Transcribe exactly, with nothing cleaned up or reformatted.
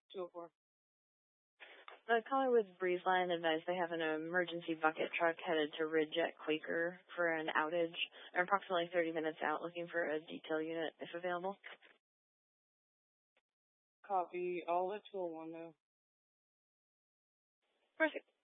two oh four. The caller with Breezeline advised they have an emergency bucket truck headed to Ridge at Quaker for an outage. They're approximately thirty minutes out looking for a detail unit if available. Copy. I'll let two oh one know. Perfect.